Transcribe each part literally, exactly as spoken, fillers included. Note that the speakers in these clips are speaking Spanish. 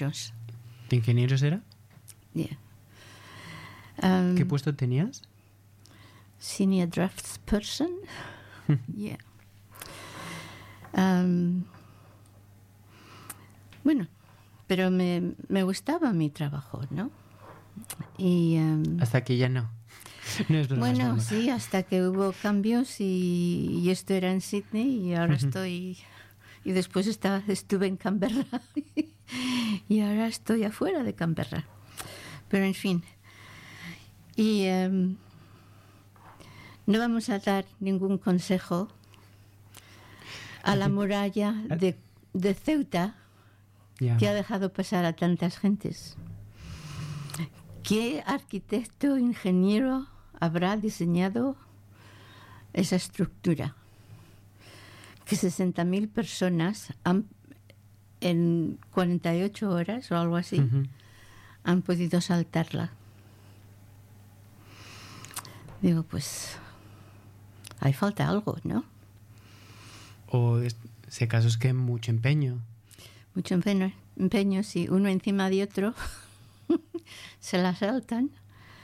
¿De ingenieros era? Yeah. Um, ¿Qué puesto tenías? Senior draftsperson. Yeah. Um, bueno, pero me, me gustaba mi trabajo, ¿no? Y, um, hasta que ya no. No es broma, bueno, es broma. sí, hasta que hubo cambios y, y esto era en Sydney y ahora Ujú. estoy... Y después estaba, estuve en Canberra y ahora estoy afuera de Canberra. Pero en fin. Y um, no vamos a dar ningún consejo a la muralla de, de Ceuta, Ya. que ha dejado pasar a tantas gentes. ¿Qué arquitecto, ingeniero habrá diseñado esa estructura? Que sesenta mil personas han, en cuarenta y ocho horas o algo así, Ujú. han podido saltarla. Digo, pues hay falta algo, ¿no? O es- ese caso es que mucho empeño. Mucho empeño, empeño si uno encima de otro se la saltan.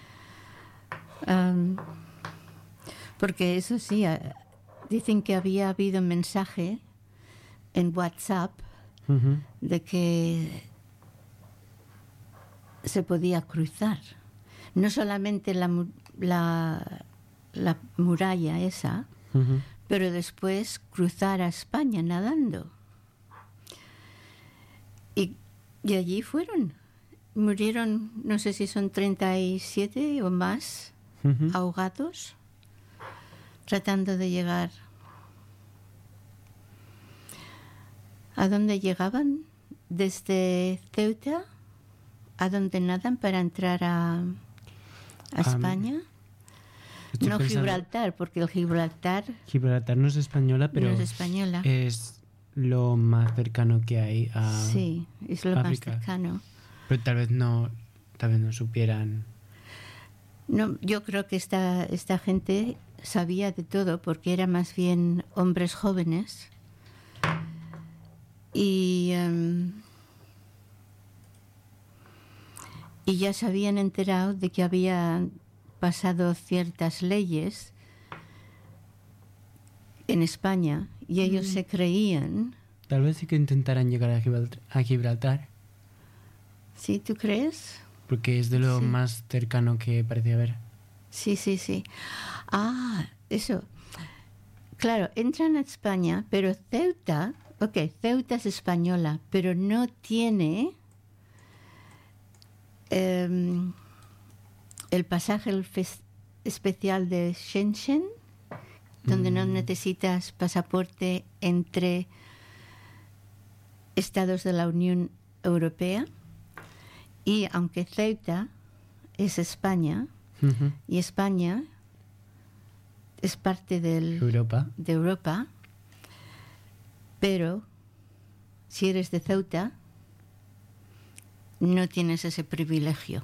Um, porque eso sí, eh, dicen que había habido un mensaje en WhatsApp Ujú. de que se podía cruzar. No solamente la, mu- la, la muralla esa, Ujú. pero después cruzar a España nadando. Y, y allí fueron. Murieron, no sé si son treinta y siete o más Ujú. ahogados tratando de llegar. ¿A dónde llegaban? Desde Ceuta, ¿a dónde nadan para entrar a, a España? Estoy No pensando- Gibraltar, porque el Gibraltar Gibraltar no es española, pero no es española. es lo más cercano que hay a Sí, es lo África. más cercano. Pero tal vez no, tal vez no supieran. No, yo creo que esta, esta gente sabía de todo porque eran más bien hombres jóvenes y, um, y ya se habían enterado de que habían pasado ciertas leyes en España y ellos Mm. se creían. Tal vez sí que intentaran llegar a Gibraltar, a Gibraltar, ¿Sí, tú crees? porque es de lo Sí. más cercano que parece haber. Sí, sí, sí. Ah, eso. Claro, entran a España, pero Ceuta, ok, Ceuta es española, pero no tiene em, el pasaje el fes- especial de Schengen, donde no Mm. necesitas pasaporte entre estados de la Unión Europea. Y aunque Ceuta es España, Ujú. y España es parte del, Europa. de Europa, pero si eres de Ceuta, no tienes ese privilegio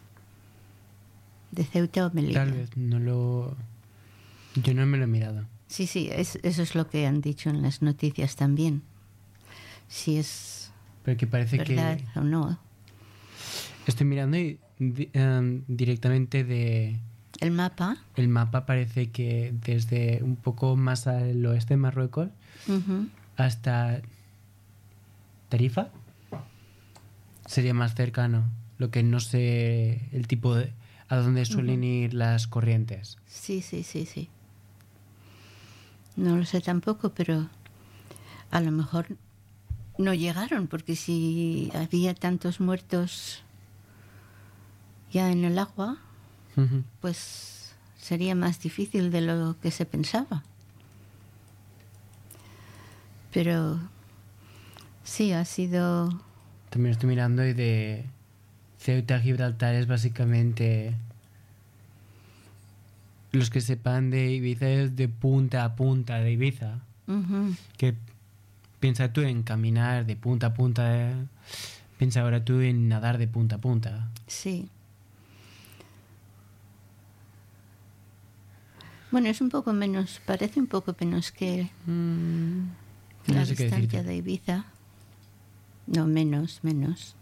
de Ceuta o Melilla. Tal vez no lo. Yo no me lo he mirado. Sí, sí, es, eso es lo que han dicho en las noticias también. Si es Pero que parece verdad que. o no. Estoy mirando y di- em, directamente de. El mapa. El mapa parece que desde un poco más al oeste de Marruecos Ujú. hasta Tarifa sería más cercano. Lo que no sé el tipo de. A dónde suelen ir las corrientes. Sí, sí, sí, sí. No lo sé tampoco, pero a lo mejor no llegaron, porque si había tantos muertos ya en el agua, Ujú. pues sería más difícil de lo que se pensaba. Pero sí, ha sido... También estoy mirando y de Ceuta a Gibraltar es básicamente los que sepan de Ibiza es de punta a punta de Ibiza. Ujú. Que piensa tú en caminar de punta a punta, eh, piensa ahora tú en nadar de punta a punta. Sí. Bueno, es un poco menos, parece un poco menos que Mm, la no sé qué distancia decirte. de Ibiza. No, menos, menos.